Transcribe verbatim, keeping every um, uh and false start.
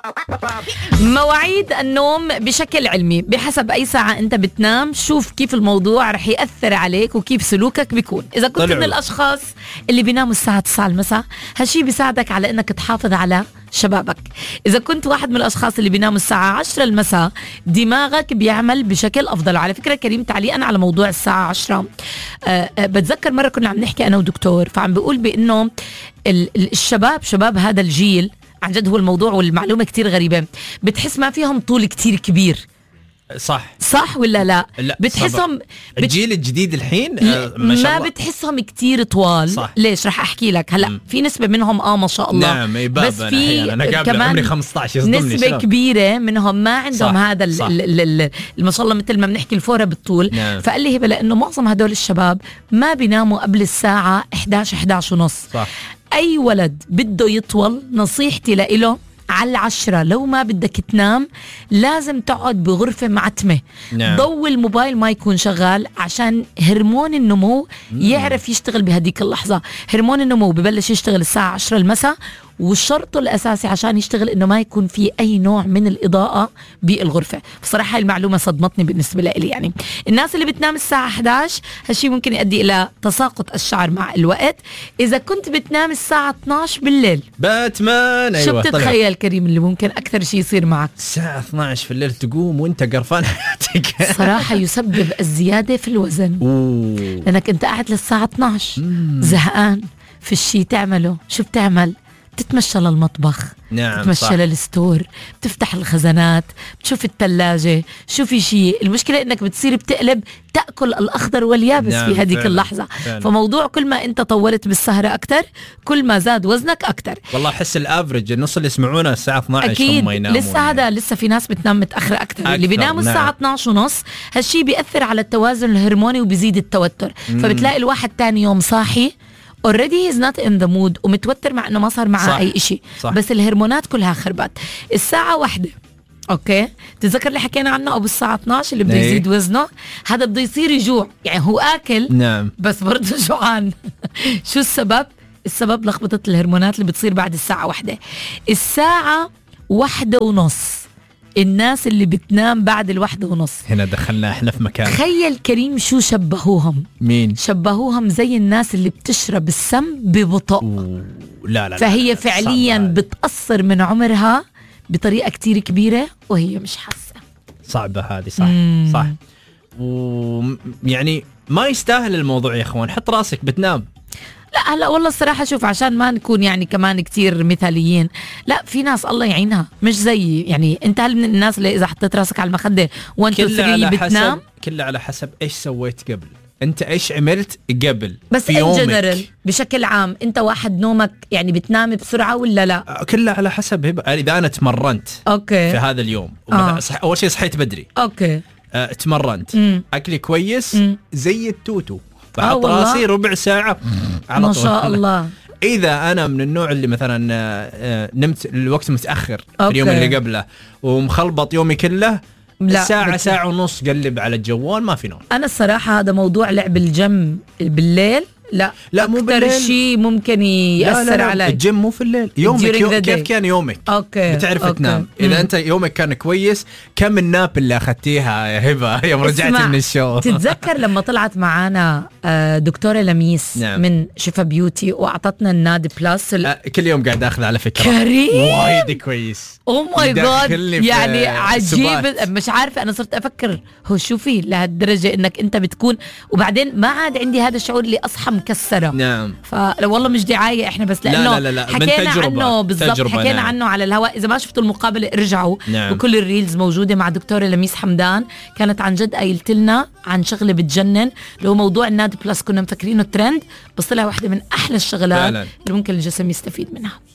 مواعيد النوم بشكل علمي بحسب أي ساعة أنت بتنام. شوف كيف الموضوع رح يأثر عليك وكيف سلوكك بيكون. إذا كنت طلعوا. من الأشخاص اللي بيناموا الساعة تسعة المساء، هالشي بيساعدك على أنك تحافظ على شبابك. إذا كنت واحد من الأشخاص اللي بيناموا الساعة عشرة المساء، دماغك بيعمل بشكل أفضل. على فكرة كريم، تعليقا على موضوع الساعة عشرة، أه أه بتذكر مرة كنا عم نحكي أنا ودكتور، فعم بيقول بأنه الشباب شباب هذا الجيل عن جد، هو الموضوع والمعلومة كتير غريبة، بتحس ما فيهم طول كتير كبير. صح صح ولا لا؟ لا بتحسهم بت... الجيل الجديد الحين آه ما شاء ما الله بتحسهم كتير طوال. صح. ليش؟ رح احكي لك هلا. م. في نسبة منهم اه ما شاء الله، نعم، بس في أنا كمان عمري خمسة عشر نسبة شلون؟ كبيرة منهم ما عندهم صح. هذا ال ال ال ال ما شاء الله مثل ما بنحكي الفورة بالطول. نعم. فقال لي هبه لانه معظم هدول الشباب ما بيناموا قبل الساعة إحدى عشر إحدى عشر ونص. صح. اي ولد بده يطول، نصيحتي لإله على العشرة لو ما بدك تنام لازم تقعد بغرفة معتمة. نعم. ضوء الموبايل ما يكون شغال عشان هرمون النمو يعرف يشتغل بهديك اللحظة. هرمون النمو ببلش يشتغل الساعة عشرة المساء، والشرط الأساسي عشان يشتغل إنه ما يكون في أي نوع من الإضاءة بالغرفة. بصراحة المعلومة صدمتني بالنسبة لي. يعني الناس اللي بتنام الساعة إحدى عشر هالشي ممكن يؤدي إلى تساقط الشعر مع الوقت. إذا كنت بتنام الساعة اثني عشر بالليل، باتمان أيوة، شو بتتخيل كريم اللي ممكن أكثر شيء يصير معك؟ الساعة اثني عشر في الليل تقوم وانت قرفان حياتك. صراحة يسبب الزيادة في الوزن. أوه. لأنك أنت قاعد للساعة اثني عشر زهقان، في الشيء تعمله شو بتعمل؟ تتمشى للمطبخ. نعم. تتمشى للستور، بتفتح الخزانات، بتشوف الثلاجة شو في شيء. المشكلة انك بتصير بتقلب تأكل الأخضر واليابس. نعم. في هذيك فعلا. اللحظة فعلا. فموضوع كل ما انت طولت بالسهرة أكتر كل ما زاد وزنك أكتر. والله أحس الافرج النص اللي يسمعونه الساعة اثني عشر أكيد هم ينامون. لسه هذا يعني. لسه في ناس بتنام متأخر أكتر, أكتر. اللي بيناموا نعم. الساعة اثني عشر ونص هالشي بيأثر على التوازن الهرموني وبيزيد التوتر. مم. فبتلاقي الواحد تاني يوم صاحي already he's not in the mood ومتوتر مع انه ما صار معه صح. اي اشي. صح. بس الهرمونات كلها خربت. الساعة واحدة اوكي، تتذكر اللي حكينا عنه ابو الساعة اثني عشر اللي بده إيه. يزيد وزنه، هذا بده يصير يجوع. يعني هو اكل نعم. بس برضه جوعان. شو السبب؟ السبب لخبطة الهرمونات اللي بتصير بعد الساعة واحدة. الساعة واحدة ونص الناس اللي بتنام بعد الواحدة ونص، هنا دخلنا احنا في مكان. تخيل كريم شو شبهوهم. مين؟ شبهوهم زي الناس اللي بتشرب السم ببطء. أوه. لا لا فهي لا لا. فعليا صعبة. بتأثر من عمرها بطريقة كتير كبيرة وهي مش حاسة. صعبة هذه. صح. مم. صح. ويعني ما يستاهل الموضوع يا اخوان. حط راسك بتنام. لا هلا والله الصراحة شوف، عشان ما نكون يعني كمان كتير مثاليين، لا في ناس الله يعينها مش زي يعني انت. هل من الناس اللي اذا حطيت راسك على المخدة وانت ثري بتنام؟ كله على حسب ايش سويت قبل. انت ايش عملت قبل بس في يومك؟ جنرال بشكل عام انت واحد نومك يعني بتنام بسرعة ولا لا؟ كله على حسب. هبه اذا انا تمرنت اوكي في هذا اليوم آه. صح. اول شيء صحيت بدري. اوكي أه تمرنت. مم. اكلي كويس. مم. زي التوتو بحط آه والله. راسي ربع ساعة على ما طول. شاء الله. إذا أنا من النوع اللي مثلا آه، نمت الوقت متأخر في أوكي. اليوم اللي قبله ومخلبط يومي كله، لا، ساعة بت... ساعة ونص قلب على الجوال ما في نوم. أنا الصراحة هذا موضوع لعب الجيم بالليل لا لا مو أكتر بالليل. شيء ممكن يأثر لا لا لا. عليك. الجيم مو في الليل. يومك يوم كيف كان يومك؟ أوكي. بتعرف أوكي. تنام. إذا مم. أنت يومك كان كويس، كم الناب اللي أخذتيها يا هبة يوم رجعت من الشو؟ تتذكر لما طلعت معانا دكتورة لميس نعم. من شفا بيوتي وأعطتنا الناد بلس ال... أه كل يوم قاعد أخذ على فكرة. كريم وايد كويس. او ماي جاد يدخلني في يعني عجيب. سبات. مش عارفه انا صرت افكر هو شو في لهالدرجه انك انت بتكون، وبعدين ما عاد عندي هذا الشعور اللي اصحى مكسره. نعم. فلو والله مش دعايه احنا بس لانه لا لا لا لا. حكينا عنه بالضبط. حكينا نعم. عنه على الهواء. اذا ما شفتوا المقابله ارجعوا. نعم. وكل الريلز موجوده مع دكتوره لميس حمدان. كانت عن جد قايلت لنا عن شغله بتجنن اللي هو موضوع الناد بلس. كنا مفكرينه ترند بس طلع واحده من احلى الشغلات فعلا. اللي ممكن الجسم يستفيد منها.